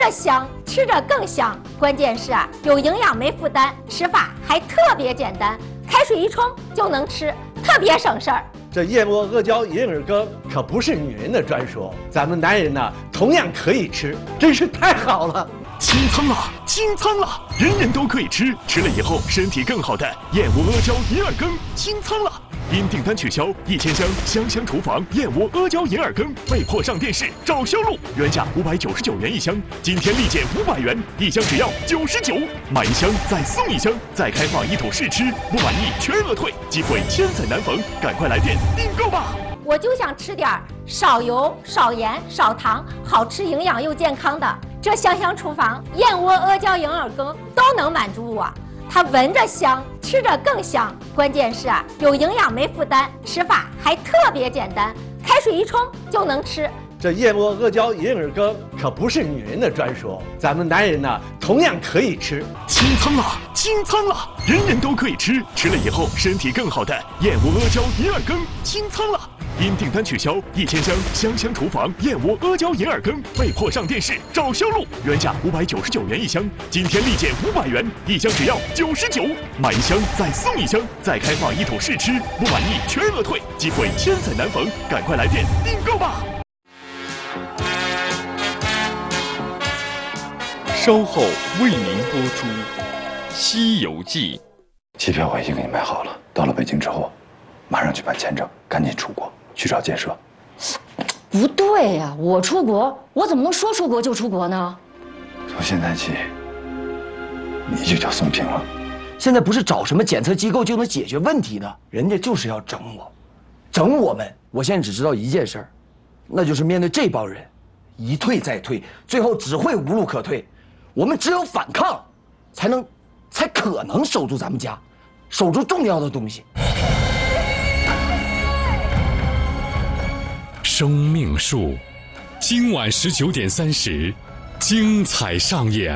着香，吃着更香。关键是有营养没负担，吃法还特别简单，开水一冲就能吃，特别省事儿。 这燕窝阿胶银耳羹可不是女人的专属，咱们男人呢同样可以吃，真是太好了！ 清仓了，清仓了，人人都可以吃，吃了以后身体更好的燕窝阿胶银耳羹清仓了。因订单取消，1000箱香香厨房燕窝阿胶银耳羹被迫上电视找销路，原价599元一箱，今天立减500元，一箱只要99，买一箱再送一箱，再开放一桶试吃，不满意全额退，机会千载难逢，赶快来电订购吧！ 我就想吃点少油、少盐、少糖，好吃、营养又健康的。这香香厨房燕窝阿胶银耳羹都能满足我。它闻着香，吃着更香。关键是有营养没负担，吃法还特别简单，开水一冲就能吃。 这燕窝阿胶银耳羹可不是女人的专属，咱们男人呢同样可以吃。 清仓了，清仓了，人人都可以吃，吃了以后身体更好的燕窝阿胶银耳羹清仓了。因订单取消，1000箱香香厨房燕窝阿胶银耳羹被迫上电视找销路，原价599元一箱，今天立减500元，一箱只要99，买一箱再送一箱，再开放一桶试吃，不满意全额退，机会千载难逢，赶快来电订购吧！ 稍后为您播出《西游记》。 机票我已经给你买好了，到了北京之后，马上去办签证，赶紧出国去找建设。 不对呀，我出国，我怎么能说出国就出国呢？ 从现在起，你就叫宋平了。 现在不是找什么检测机构就能解决问题的，人家就是要整我，整我们。我现在只知道一件事儿，那就是面对这帮人，一退再退，最后只会无路可退。我们只有反抗，才可能守住咱们家，守住重要的东西。 生命树，今晚19点30，精彩上演。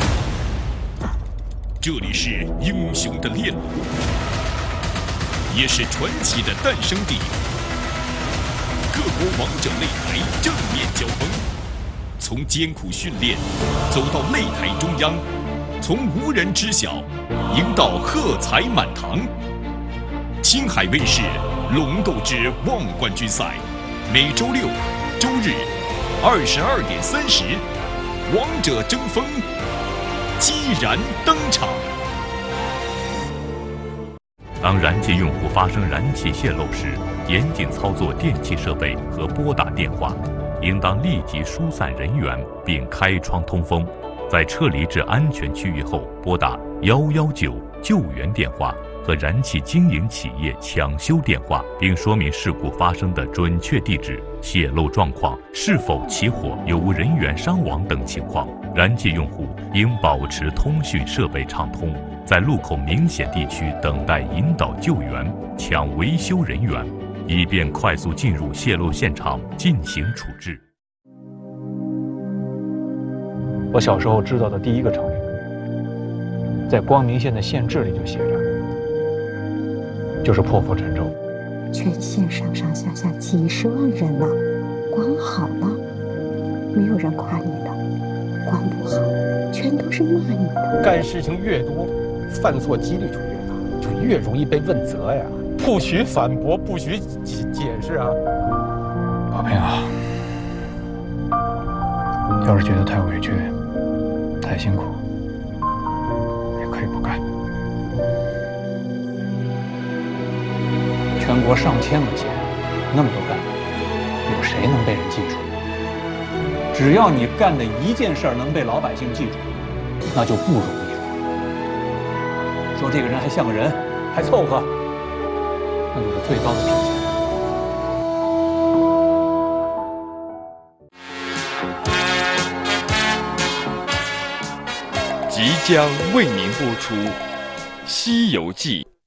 这里是英雄的炼炉，也是传奇的诞生地。各国王者擂台正面交锋，从艰苦训练走到擂台中央，从无人知晓赢到喝彩满堂。青海卫视《龙斗之望冠军赛》，每周六、周日22点30，王者争锋激然登场。 当燃气用户发生燃气泄漏时，严谨操作电气设备和拨打电话，应当立即疏散人员并开窗通风。在撤离至安全区域后，拨打119救援电话和燃气经营企业抢修电话，并说明事故发生的准确地址、泄漏状况、是否起火、有无人员伤亡等情况。燃气用户应保持通讯设备畅通，在路口明显地区等待引导救援、抢维修人员，以便快速进入泄漏现场进行处置。 我小时候知道的第一个成语，在光明县的县志里就写着，就是破釜沉舟。 全县上上下下几十万人呢，光好了，没有人夸你的；光不好，全都是骂你的。 干事情越多，犯错几率就越大，就越容易被问责呀。不许反驳，不许解释啊！ 宝平啊，要是觉得太委屈、太辛苦，也可以不干。全国上千个县，那么多干部，有谁能被人记住？只要你干的一件事能被老百姓记住，那就不容易了。说这个人还像个人，还凑合，那就是最高的评价。 即将为您播出《西游记》。